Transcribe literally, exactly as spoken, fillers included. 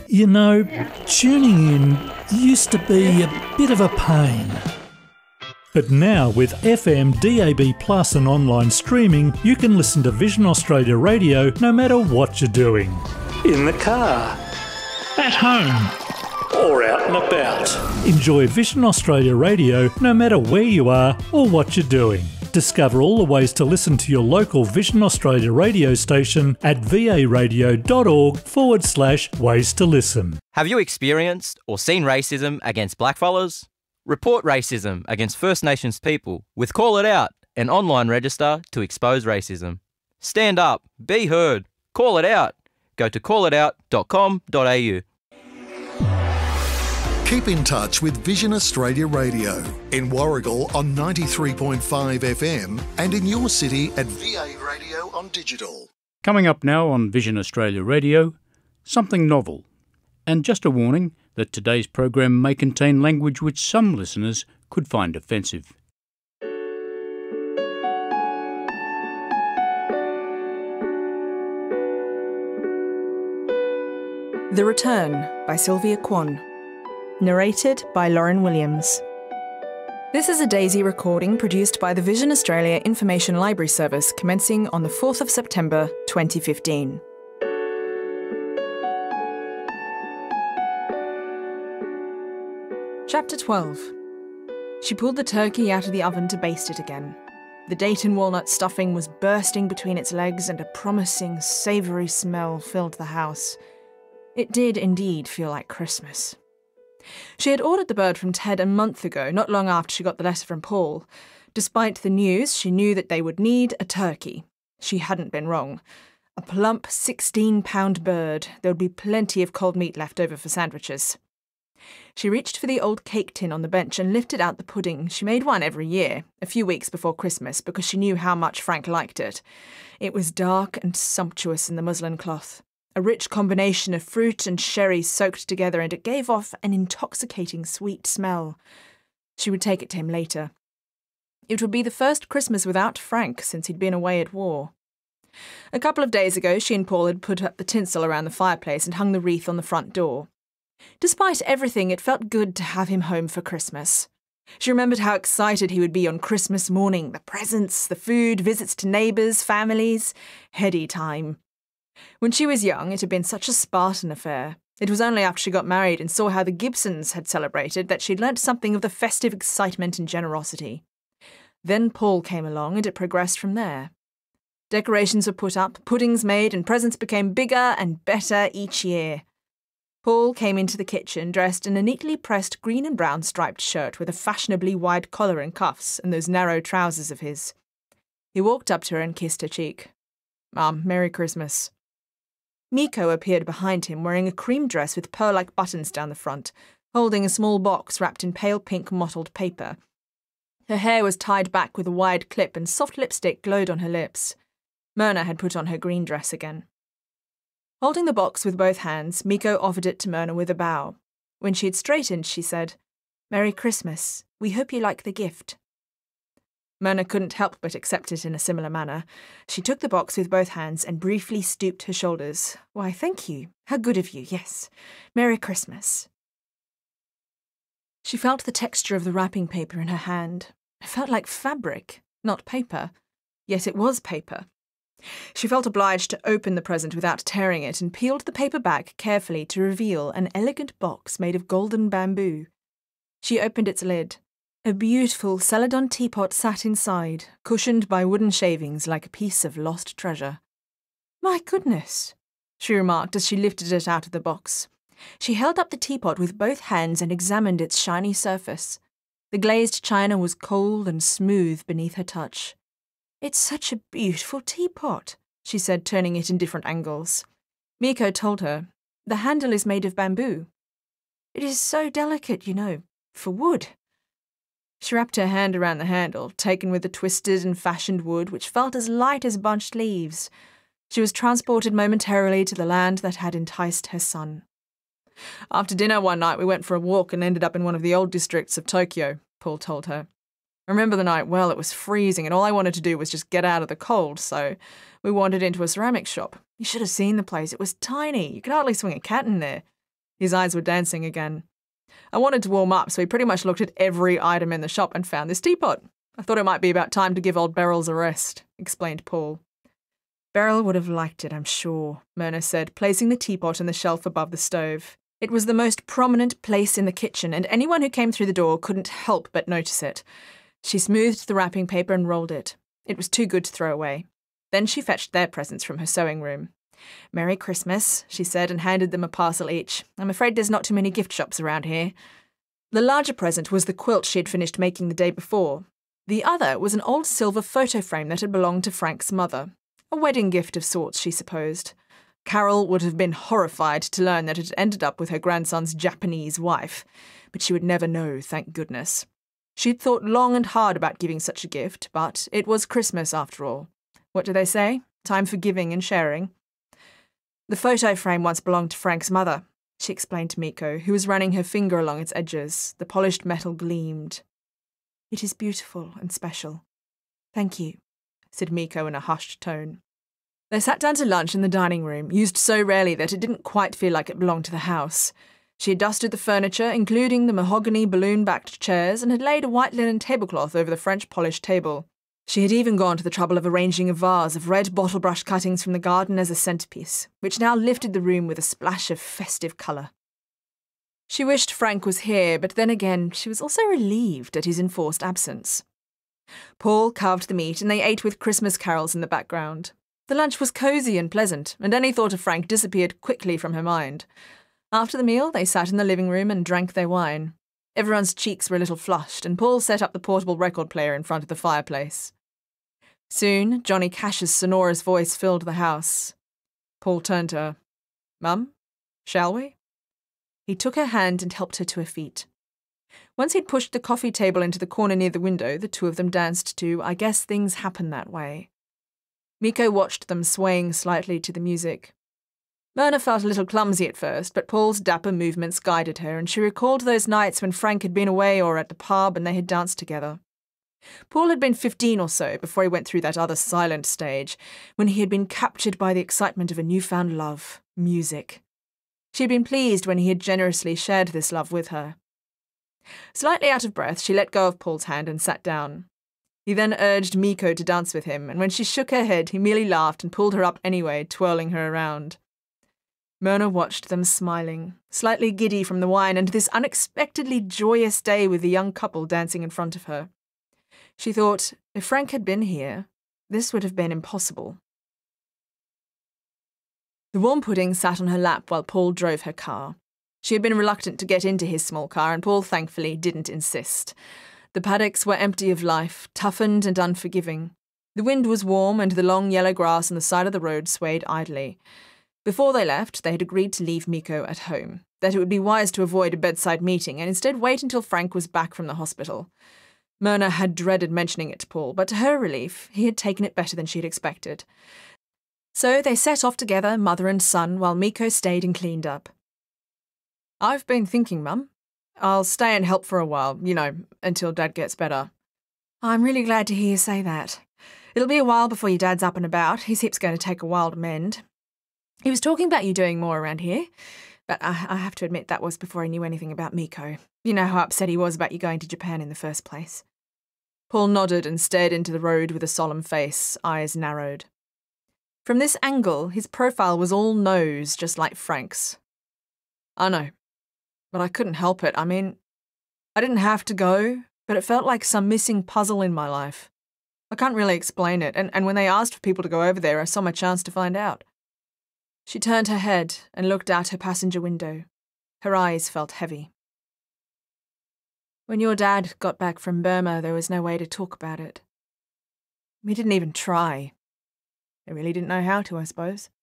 You know, tuning in used to be a bit of a pain. But now with F M, D A B plus and online streaming, you can listen to Vision Australia Radio no matter what you're doing. In the car, at home, or out and about. Enjoy Vision Australia Radio no matter where you are or what you're doing. Discover all the ways to listen to your local Vision Australia radio station at varadio.org forward slash ways to listen. Have you experienced or seen racism against blackfellas? Report racism against First Nations people with Call It Out, an online register to expose racism. Stand up, be heard, call it out. Go to call it out dot com dot a u. Keep in touch with Vision Australia Radio in Warragul on ninety-three point five F M and in your city at V A Radio on digital. Coming up now on Vision Australia Radio, something novel. And just a warning that today's program may contain language which some listeners could find offensive. The Return by Sylvia Kwan. Narrated by Lauren Williams. This is a Daisy recording produced by the Vision Australia Information Library Service commencing on the fourth of September twenty fifteen. Chapter twelve. She pulled the turkey out of the oven to baste it again. The date and walnut stuffing was bursting between its legs and a promising, savoury smell filled the house. It did indeed feel like Christmas. She had ordered the bird from Ted a month ago, not long after she got the letter from Paul. Despite the news, she knew that they would need a turkey. She hadn't been wrong. A plump, sixteen-pound bird. There would be plenty of cold meat left over for sandwiches. She reached for the old cake tin on the bench and lifted out the pudding. She made one every year, a few weeks before Christmas, because she knew how much Frank liked it. It was dark and sumptuous in the muslin cloth. A rich combination of fruit and sherry soaked together, and it gave off an intoxicating sweet smell. She would take it to him later. It would be the first Christmas without Frank since he'd been away at war. A couple of days ago, she and Paul had put up the tinsel around the fireplace and hung the wreath on the front door. Despite everything, it felt good to have him home for Christmas. She remembered how excited he would be on Christmas morning, the presents, the food, visits to neighbours, families, heady time. When she was young, it had been such a Spartan affair. It was only after she got married and saw how the Gibsons had celebrated that she'd learnt something of the festive excitement and generosity. Then Paul came along and it progressed from there. Decorations were put up, puddings made, and presents became bigger and better each year. Paul came into the kitchen dressed in a neatly pressed green and brown striped shirt with a fashionably wide collar and cuffs and those narrow trousers of his. He walked up to her and kissed her cheek. "Mum, Merry Christmas." Miko appeared behind him wearing a cream dress with pearl-like buttons down the front, holding a small box wrapped in pale pink mottled paper. Her hair was tied back with a wide clip and soft lipstick glowed on her lips. Myrna had put on her green dress again. Holding the box with both hands, Miko offered it to Myrna with a bow. When she had straightened, she said, "Merry Christmas. We hope you like the gift." Myrna couldn't help but accept it in a similar manner. She took the box with both hands and briefly stooped her shoulders. "Why, thank you. How good of you, yes. Merry Christmas." She felt the texture of the wrapping paper in her hand. It felt like fabric, not paper. Yet it was paper. She felt obliged to open the present without tearing it and peeled the paper back carefully to reveal an elegant box made of golden bamboo. She opened its lid. A beautiful Celadon teapot sat inside, cushioned by wooden shavings like a piece of lost treasure. "My goodness," she remarked as she lifted it out of the box. She held up the teapot with both hands and examined its shiny surface. The glazed china was cold and smooth beneath her touch. "It's such a beautiful teapot," she said, turning it in different angles. Miko told her, "The handle is made of bamboo. It is so delicate, you know, for wood." She wrapped her hand around the handle, taken with the twisted and fashioned wood, which felt as light as bunched leaves. She was transported momentarily to the land that had enticed her son. "After dinner one night we went for a walk and ended up in one of the old districts of Tokyo," Paul told her. "I remember the night well. It was freezing and all I wanted to do was just get out of the cold, so we wandered into a ceramics shop. You should have seen the place. It was tiny. You could hardly swing a cat in there. His eyes were dancing again. I wanted to warm up, so we pretty much looked at every item in the shop and found this teapot. I thought it might be about time to give old Beryl's a rest, explained Paul. Beryl would have liked it, I'm sure, Myrna said, placing the teapot on the shelf above the stove. It was the most prominent place in the kitchen, and anyone who came through the door couldn't help but notice it. She smoothed the wrapping paper and rolled it. It was too good to throw away. Then she fetched their presents from her sewing room. "Merry Christmas," she said, and handed them a parcel each. "I'm afraid there's not too many gift shops around here." The larger present was the quilt she had finished making the day before. The other was an old silver photo frame that had belonged to Frank's mother. A wedding gift of sorts, she supposed. Carol would have been horrified to learn that it had ended up with her grandson's Japanese wife, but she would never know, thank goodness. She'd thought long and hard about giving such a gift, but it was Christmas after all. What do they say? Time for giving and sharing. "The photo frame once belonged to Frank's mother," she explained to Miko, who was running her finger along its edges. The polished metal gleamed. "It is beautiful and special. Thank you," said Miko in a hushed tone. They sat down to lunch in the dining room, used so rarely that it didn't quite feel like it belonged to the house. She had dusted the furniture, including the mahogany balloon-backed chairs, and had laid a white linen tablecloth over the French-polished table. She had even gone to the trouble of arranging a vase of red bottle-brush cuttings from the garden as a centrepiece, which now lifted the room with a splash of festive colour. She wished Frank was here, but then again, she was also relieved at his enforced absence. Paul carved the meat, and they ate with Christmas carols in the background. The lunch was cosy and pleasant, and any thought of Frank disappeared quickly from her mind. After the meal, they sat in the living room and drank their wine. Everyone's cheeks were a little flushed, and Paul set up the portable record player in front of the fireplace. Soon, Johnny Cash's sonorous voice filled the house. Paul turned to her. "Mum, shall we?" He took her hand and helped her to her feet. Once he'd pushed the coffee table into the corner near the window, the two of them danced to "I Guess Things Happen That Way." Miko watched them swaying slightly to the music. Myrna felt a little clumsy at first, but Paul's dapper movements guided her, and she recalled those nights when Frank had been away or at the pub and they had danced together. Paul had been fifteen or so before he went through that other silent stage, when he had been captured by the excitement of a newfound love, music. She had been pleased when he had generously shared this love with her. Slightly out of breath, she let go of Paul's hand and sat down. He then urged Miko to dance with him, and when she shook her head, he merely laughed and pulled her up anyway, twirling her around. Myrna watched them smiling, slightly giddy from the wine and this unexpectedly joyous day with the young couple dancing in front of her. She thought, if Frank had been here, this would have been impossible. The warm pudding sat on her lap while Paul drove her car. She had been reluctant to get into his small car, and Paul thankfully didn't insist. The paddocks were empty of life, toughened and unforgiving. The wind was warm, and the long yellow grass on the side of the road swayed idly. Before they left, they had agreed to leave Miko at home, that it would be wise to avoid a bedside meeting and instead wait until Frank was back from the hospital. Myrna had dreaded mentioning it to Paul, but to her relief, he had taken it better than she had expected. So they set off together, mother and son, while Miko stayed and cleaned up. "I've been thinking, Mum. I'll stay and help for a while, you know, until Dad gets better." "I'm really glad to hear you say that. It'll be a while before your dad's up and about. His hip's going to take a while to mend. He was talking about you doing more around here, but I, I have to admit that was before I knew anything about Miko. You know how upset he was about you going to Japan in the first place." Paul nodded and stared into the road with a solemn face, eyes narrowed. From this angle, his profile was all nose, just like Frank's. "I know, but I couldn't help it. I mean, I didn't have to go, but it felt like some missing puzzle in my life. I can't really explain it, and, and when they asked for people to go over there, I saw my chance to find out." She turned her head and looked out her passenger window. Her eyes felt heavy. "When your dad got back from Burma, there was no way to talk about it. We didn't even try. I really didn't know how to, I suppose.